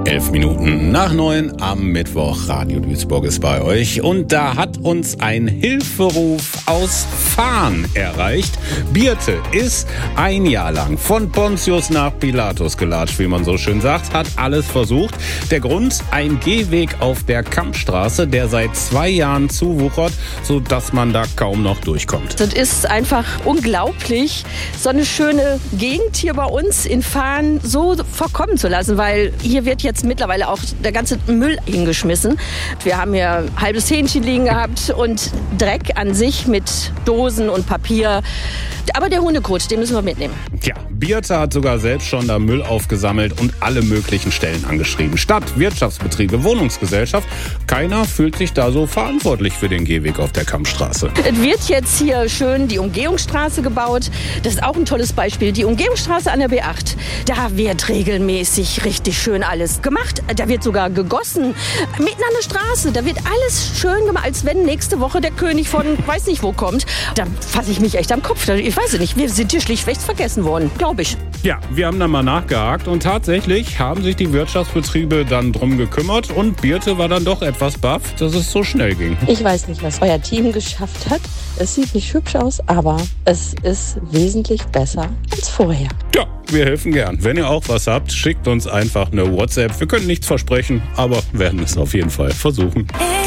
11:11 am Mittwoch. Radio Duisburg ist bei euch. Und da hat uns ein Hilferuf aus Fahn erreicht. Birte ist ein Jahr lang von Pontius nach Pilatus gelatscht, wie man so schön sagt, hat alles versucht. Der Grund, ein Gehweg auf der Kampstraße, der seit 2 Jahren zuwuchert, sodass man da kaum noch durchkommt. Das ist einfach unglaublich, so eine schöne Gegend hier bei uns in Fahn so verkommen zu lassen, weil hier wird jetzt mittlerweile auch der ganze Müll hingeschmissen. Wir haben hier ein halbes Hähnchen liegen gehabt und Dreck an sich mit Dosen und Papier. Aber der Hundekot, den müssen wir mitnehmen. Tja, Birte hat sogar selbst schon da Müll aufgesammelt und alle möglichen Stellen angeschrieben. Stadt, Wirtschaftsbetriebe, Wohnungsgesellschaft. Keiner fühlt sich da so verantwortlich für den Gehweg auf der Kampstraße. Es wird jetzt hier schön die Umgehungsstraße gebaut. Das ist auch ein tolles Beispiel. Die Umgehungsstraße an der B8. Da wird regelmäßig richtig schön alles gemacht. Da wird sogar gegossen. Mitten an der Straße. Da wird alles schön gemacht, als wenn nächste Woche der König von weiß nicht wo kommt. Da fasse ich mich echt am Kopf. Ich weiß es nicht. Wir sind hier schlichtweg vergessen worden, glaube ich. Ja, wir haben dann mal nachgehakt und tatsächlich haben sich die Wirtschaftsbetriebe dann drum gekümmert und Birte war dann doch etwas baff, dass es so schnell ging. Ich weiß nicht, was euer Team geschafft hat. Es sieht nicht hübsch aus, aber es ist wesentlich besser als vorher. Ja, wir helfen gern. Wenn ihr auch was habt, schickt uns einfach eine WhatsApp. Wir können nichts versprechen, aber werden es auf jeden Fall versuchen.